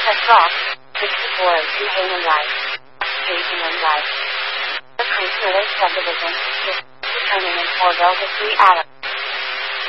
Press Rock, 64 to Hanan Life. Hanan Life. The Prince Village subdivision, determining 4 Delta 3 Adam.